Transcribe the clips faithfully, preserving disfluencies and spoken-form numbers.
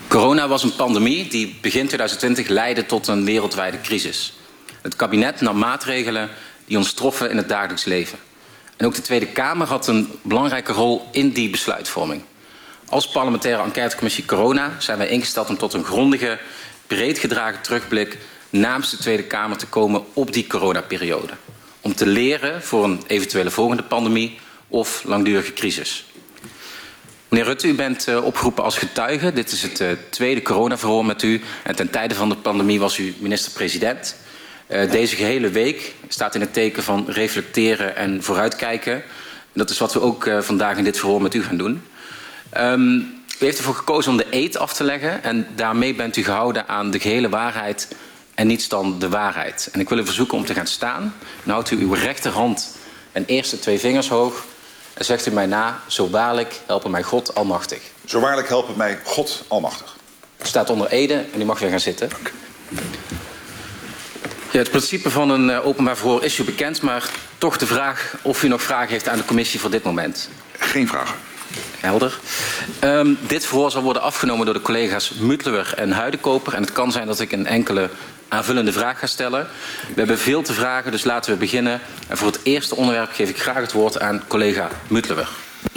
Corona was een pandemie die begin twintig twintig leidde tot een wereldwijde crisis. Het kabinet nam maatregelen die ons troffen in het dagelijks leven. En ook de Tweede Kamer had een belangrijke rol in die besluitvorming. Als parlementaire enquêtecommissie Corona zijn wij ingesteld om tot een grondige, breed gedragen terugblik namens de Tweede Kamer te komen op die coronaperiode. Om te leren voor een eventuele volgende pandemie of langdurige crisis. Meneer Rutte, u bent uh, opgeroepen als getuige. Dit is het uh, tweede coronaverhoor met u. En ten tijde van de pandemie was u minister-president. Uh, deze gehele week staat in het teken van reflecteren en vooruitkijken. En dat is wat we ook uh, vandaag in dit verhoor met u gaan doen. Um, u heeft ervoor gekozen om de eed af te leggen. En daarmee bent u gehouden aan de gehele waarheid en niets dan de waarheid. En ik wil u verzoeken om te gaan staan. Dan houdt u uw rechterhand en eerste twee vingers hoog. En zegt u mij na, zo waarlijk helpen mij God Almachtig. Zo waarlijk helpen mij God Almachtig. U staat onder ede en u mag weer gaan zitten. Dank. Ja, het principe van een uh, openbaar verhoor is u bekend, maar toch de vraag of u nog vragen heeft aan de commissie voor dit moment. Geen vragen. Helder. Um, dit verhoor zal worden afgenomen door de collega's Muntlewer en Huidenkoper. En het kan zijn dat ik een enkele aanvullende vraag ga stellen. We hebben veel te vragen, dus laten we beginnen. En voor het eerste onderwerp geef ik graag het woord aan collega Muntlewer.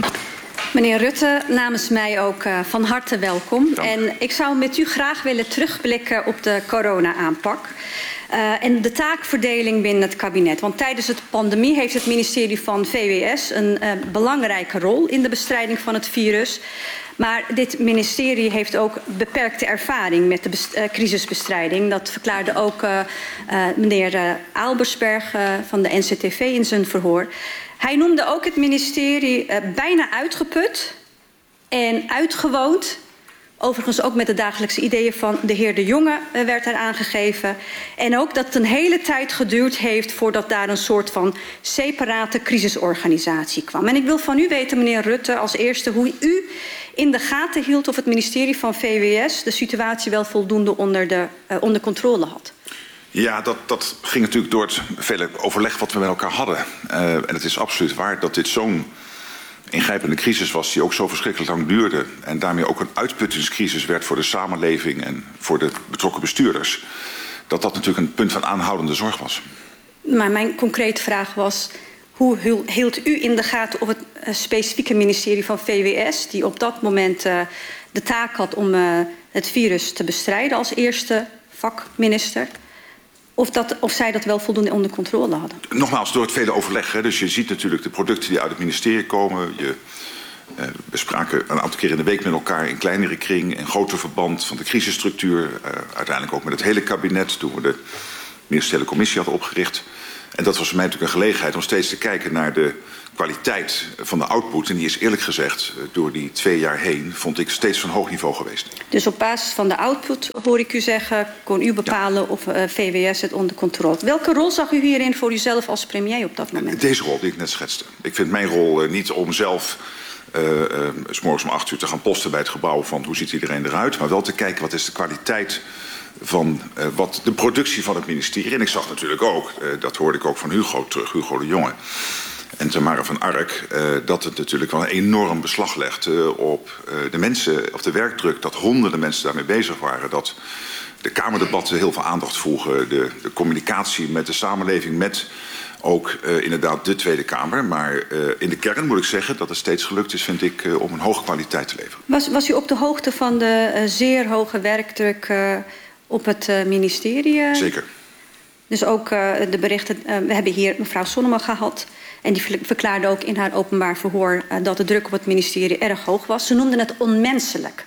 Meneer Rutte, namens mij ook uh, van harte welkom. Dank. En ik zou met u graag willen terugblikken op de corona-aanpak. Uh, en de taakverdeling binnen het kabinet. Want tijdens de pandemie heeft het ministerie van V W S een uh, belangrijke rol in de bestrijding van het virus. Maar dit ministerie heeft ook beperkte ervaring met de uh, crisisbestrijding. Dat verklaarde ook uh, uh, meneer uh, Aalbersberg uh, van de N C T V in zijn verhoor. Hij noemde ook het ministerie uh, bijna uitgeput en uitgewoond. Overigens ook met de dagelijkse ideeën van de heer De Jonge uh, werd daar aangegeven. En ook dat het een hele tijd geduurd heeft voordat daar een soort van separate crisisorganisatie kwam. En ik wil van u weten, meneer Rutte, als eerste hoe u in de gaten hield of het ministerie van V W S de situatie wel voldoende onder, de, uh, onder controle had. Ja, dat, dat ging natuurlijk door het vele overleg wat we met elkaar hadden. Uh, en het is absoluut waar dat dit zo'n ingrijpende crisis was die ook zo verschrikkelijk lang duurde. En daarmee ook een uitputtingscrisis werd voor de samenleving en voor de betrokken bestuurders. Dat dat natuurlijk een punt van aanhoudende zorg was. Maar mijn concrete vraag was, hoe hield u in de gaten of het uh, specifieke ministerie van V W S, die op dat moment uh, de taak had om uh, het virus te bestrijden als eerste vakminister, Of, dat, of zij dat wel voldoende onder controle hadden? Nogmaals, door het vele overleg. Hè. Dus je ziet natuurlijk de producten die uit het ministerie komen. Je, uh, we spraken een aantal keer in de week met elkaar in kleinere kring, in groter verband van de crisisstructuur. Uh, uiteindelijk ook met het hele kabinet toen we de ministeriële commissie hadden opgericht. En dat was voor mij natuurlijk een gelegenheid om steeds te kijken naar de kwaliteit van de output. En die is eerlijk gezegd door die twee jaar heen, vond ik, steeds van hoog niveau geweest. Dus op basis van de output, hoor ik u zeggen, kon u bepalen ja. of uh, V W S het onder controle had. Welke rol zag u hierin voor uzelf als premier op dat moment? Deze rol die ik net schetste. Ik vind mijn rol uh, niet om zelf uh, uh, 's morgens om acht uur te gaan posten bij het gebouw van hoe ziet iedereen eruit, maar wel te kijken wat is de kwaliteit van uh, wat de productie van het ministerie. En ik zag natuurlijk ook, uh, dat hoorde ik ook van Hugo terug, Hugo de Jonge en Tamara van Ark, uh, dat het natuurlijk wel een enorm beslag legt uh, op uh, de mensen, of de werkdruk, dat honderden mensen daarmee bezig waren, dat de Kamerdebatten heel veel aandacht vroegen, de, de communicatie met de samenleving, met ook uh, inderdaad de Tweede Kamer. Maar uh, in de kern moet ik zeggen dat het steeds gelukt is, vind ik, uh, om een hoge kwaliteit te leveren. Was, was u op de hoogte van de uh, zeer hoge werkdruk uh, op het uh, ministerie? Zeker. Dus ook uh, de berichten, uh, we hebben hier mevrouw Sonnema gehad. En die verklaarde ook in haar openbaar verhoor uh, dat de druk op het ministerie erg hoog was. Ze noemden het onmenselijk.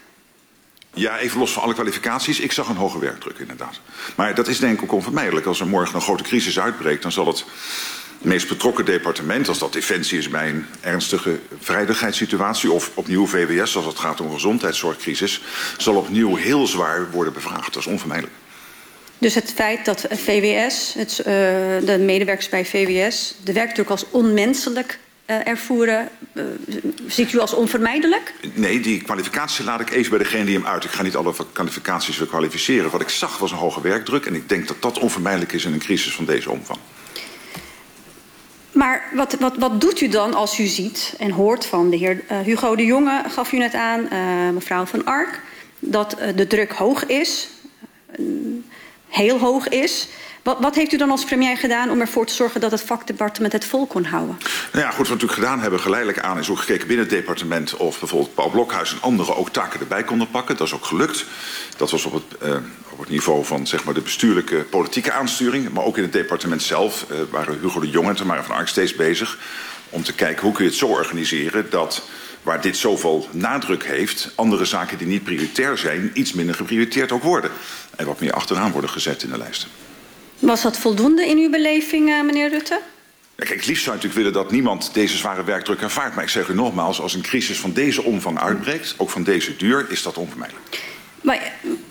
Ja, even los van alle kwalificaties. Ik zag een hoge werkdruk, inderdaad. Maar dat is denk ik ook onvermijdelijk. Als er morgen een grote crisis uitbreekt, dan zal het meest betrokken departement, als dat Defensie is bij een ernstige veiligheidssituatie, of opnieuw V W S als het gaat om een gezondheidszorgcrisis, zal opnieuw heel zwaar worden bevraagd. Dat is onvermijdelijk. Dus het feit dat V W S, het, uh, de medewerkers bij V W S, de werkdruk als onmenselijk uh, ervoeren, uh, ziet u als onvermijdelijk? Nee, die kwalificatie laat ik even bij degene die hem uit. Ik ga niet alle kwalificaties weer kwalificeren. Wat ik zag was een hoge werkdruk en ik denk dat dat onvermijdelijk is in een crisis van deze omvang. Maar wat, wat, wat doet u dan als u ziet en hoort van de heer uh, Hugo de Jonge, gaf u net aan, uh, mevrouw van Ark. dat uh, de druk hoog is, uh, heel hoog is. Wat, wat heeft u dan als premier gedaan om ervoor te zorgen dat het vakdepartement het vol kon houden? Nou ja, goed, wat we natuurlijk gedaan hebben, geleidelijk aan is ook gekeken binnen het departement of bijvoorbeeld Paul Blokhuis en anderen ook taken erbij konden pakken. Dat is ook gelukt. Dat was op het, uh, op het niveau van zeg maar, de bestuurlijke politieke aansturing. Maar ook in het departement zelf uh, waren Hugo de Jonge en Tamara van Ark steeds bezig om te kijken hoe kun je het zo organiseren dat waar dit zoveel nadruk heeft, andere zaken die niet prioritair zijn, iets minder geprioriteerd ook worden. En wat meer achteraan worden gezet in de lijsten. Was dat voldoende in uw beleving, uh, meneer Rutte? Ja, kijk, het liefst zou je natuurlijk willen dat niemand deze zware werkdruk ervaart. Maar ik zeg u nogmaals, als een crisis van deze omvang uitbreekt, ook van deze duur, is dat onvermijdelijk. Maar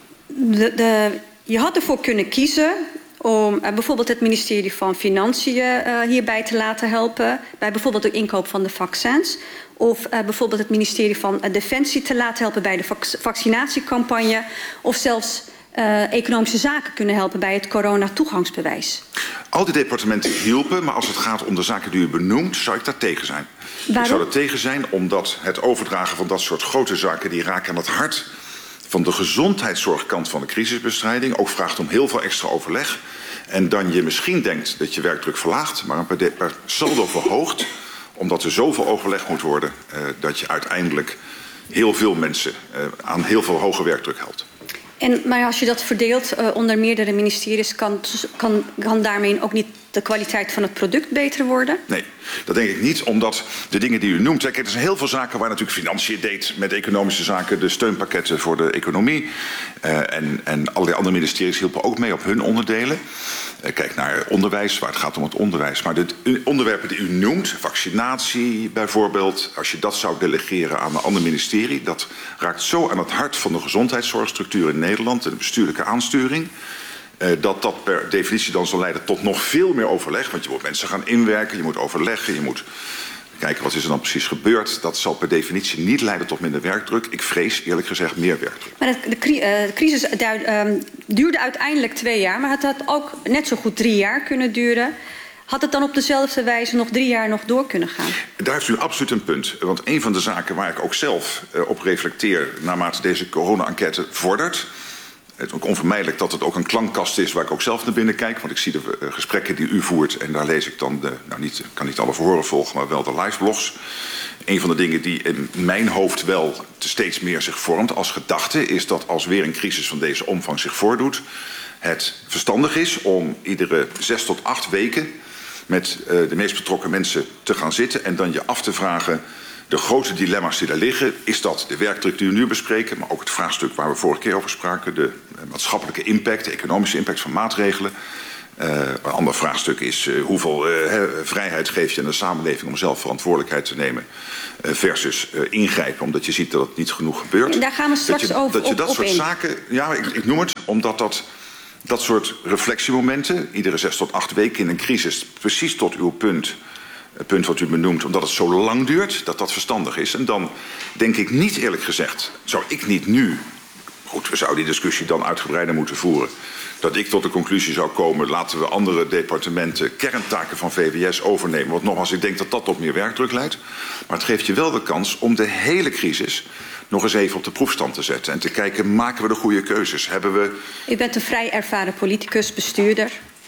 de, de, je had ervoor kunnen kiezen om uh, bijvoorbeeld het ministerie van Financiën uh, hierbij te laten helpen, bij bijvoorbeeld de inkoop van de vaccins. Of uh, bijvoorbeeld het ministerie van uh, Defensie te laten helpen bij de vac vaccinatiecampagne. Of zelfs uh, economische zaken kunnen helpen bij het corona-toegangsbewijs. Al die departementen hielpen, maar als het gaat om de zaken die u benoemt, zou ik daar tegen zijn. Waarom? Ik zou er tegen zijn omdat het overdragen van dat soort grote zaken, die raken aan het hart van de gezondheidszorgkant van de crisisbestrijding, ook vraagt om heel veel extra overleg. En dan je misschien denkt dat je werkdruk verlaagt, maar een per saldo verhoogt, omdat er zoveel overleg moet worden, uh, dat je uiteindelijk heel veel mensen uh, aan heel veel hoge werkdruk helpt. En, maar als je dat verdeelt uh, onder meerdere ministeries, kan, kan, kan daarmee ook niet de kwaliteit van het product beter worden? Nee, dat denk ik niet, omdat de dingen die u noemt, kijk, er zijn heel veel zaken waar natuurlijk Financiën deed met economische zaken, de steunpakketten voor de economie. Uh, en, en allerlei andere ministeries hielpen ook mee op hun onderdelen. Uh, kijk naar onderwijs, waar het gaat om het onderwijs. Maar de onderwerpen die u noemt, vaccinatie bijvoorbeeld, als je dat zou delegeren aan een ander ministerie, dat raakt zo aan het hart van de gezondheidszorgstructuur in Nederland en de bestuurlijke aansturing, Uh, dat dat per definitie dan zal leiden tot nog veel meer overleg. Want je moet mensen gaan inwerken, je moet overleggen, je moet kijken wat is er dan precies gebeurd. Dat zal per definitie niet leiden tot minder werkdruk. Ik vrees eerlijk gezegd meer werkdruk. Maar de, de, de crisis duid, um, duurde uiteindelijk twee jaar, maar het had ook net zo goed drie jaar kunnen duren. Had het dan op dezelfde wijze nog drie jaar nog door kunnen gaan? Daar heeft u absoluut een punt. Want een van de zaken waar ik ook zelf uh, op reflecteer naarmate deze corona-enquête vordert, het is ook onvermijdelijk dat het ook een klankkast is waar ik ook zelf naar binnen kijk. Want ik zie de uh, gesprekken die u voert en daar lees ik dan, de, nou niet, ik kan niet alle verhoren volgen, maar wel de liveblogs. Een van de dingen die in mijn hoofd wel steeds meer zich vormt als gedachte is dat als weer een crisis van deze omvang zich voordoet, het verstandig is om iedere zes tot acht weken met uh, de meest betrokken mensen te gaan zitten en dan je af te vragen, de grote dilemma's die daar liggen, is dat de werkdruk die we nu bespreken, maar ook het vraagstuk waar we vorige keer over spraken, de maatschappelijke impact, de economische impact van maatregelen. Uh, een ander vraagstuk is uh, hoeveel uh, he, vrijheid geef je aan de samenleving om zelf verantwoordelijkheid te nemen uh, versus uh, ingrijpen, omdat je ziet dat het niet genoeg gebeurt. En daar gaan we straks dat je, over dat je dat op, soort op zaken, ja, ik, ik noem het, omdat dat dat soort reflectiemomenten, iedere zes tot acht weken in een crisis, precies tot uw punt, het punt wat u benoemt, omdat het zo lang duurt, dat dat verstandig is. En dan denk ik niet, eerlijk gezegd, zou ik niet nu, goed, we zouden die discussie dan uitgebreider moeten voeren, dat ik tot de conclusie zou komen, laten we andere departementen kerntaken van V W S overnemen. Want nogmaals, ik denk dat dat tot meer werkdruk leidt. Maar het geeft je wel de kans om de hele crisis nog eens even op de proefstand te zetten. En te kijken, maken we de goede keuzes? Hebben we... U bent een vrij ervaren politicus, bestuurder.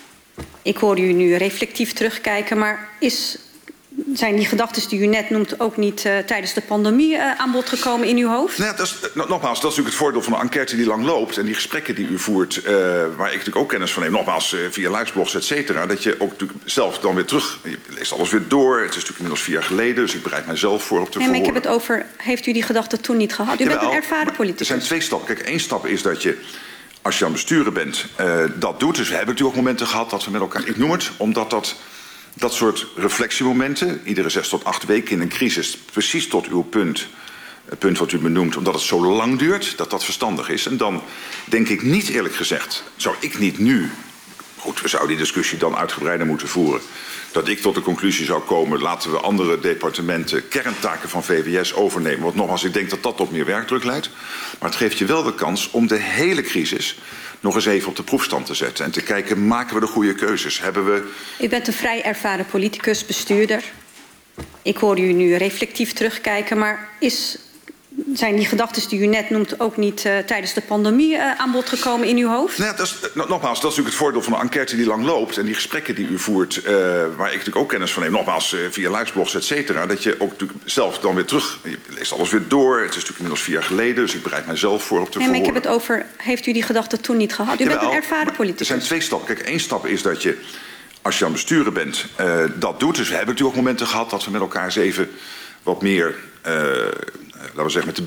Ik hoor u nu reflectief terugkijken, maar is, zijn die gedachten die u net noemt ook niet uh, tijdens de pandemie uh, aan bod gekomen in uw hoofd? Nou, dat is, nogmaals, dat is natuurlijk het voordeel van een enquête die lang loopt en die gesprekken die u voert, uh, waar ik natuurlijk ook kennis van neem, nogmaals uh, via liveblogs, et cetera, dat je ook natuurlijk zelf dan weer terug, je leest alles weer door. Het is natuurlijk inmiddels vier jaar geleden, dus ik bereid mijzelf voor op te nee, maar verhoren. Ik heb het over, heeft u die gedachten toen niet gehad? U Jawel, bent een ervaren politicus. Er zijn twee stappen. Kijk, één stap is dat je, als je aan het besturen bent, uh, dat doet. Dus we hebben natuurlijk ook momenten gehad dat we met elkaar, ik noem het, omdat dat Dat soort reflectiemomenten, iedere zes tot acht weken in een crisis, precies tot uw punt, het punt wat u benoemt, omdat het zo lang duurt, dat dat verstandig is. En dan denk ik niet, eerlijk gezegd, zou ik niet nu, goed, we zouden die discussie dan uitgebreider moeten voeren, dat ik tot de conclusie zou komen, laten we andere departementen kerntaken van V W S overnemen. Want nogmaals, ik denk dat dat tot meer werkdruk leidt. Maar het geeft je wel de kans om de hele crisis nog eens even op de proefstand te zetten. En te kijken, maken we de goede keuzes? Hebben we... U bent een vrij ervaren politicus, bestuurder. Ik hoor u nu reflectief terugkijken, maar is, zijn die gedachten die u net noemt ook niet uh, tijdens de pandemie uh, aan bod gekomen in uw hoofd? Nou ja, dat is, nogmaals, dat is natuurlijk het voordeel van een enquête die lang loopt. En die gesprekken die u voert, uh, waar ik natuurlijk ook kennis van neem. Nogmaals, uh, via luisterblogs, et cetera. Dat je ook natuurlijk zelf dan weer terug, je leest alles weer door. Het is natuurlijk inmiddels vier jaar geleden, dus ik bereid mijzelf voor op te nee, maar verhoren. ik heb het over, heeft u die gedachten toen niet gehad? U Jawel, bent een ervaren politicus. Er zijn twee stappen. Kijk, één stap is dat je, als je aan het besturen bent, uh, dat doet. Dus we hebben natuurlijk ook momenten gehad dat we met elkaar eens even wat meer, uh, laten we zeggen, met de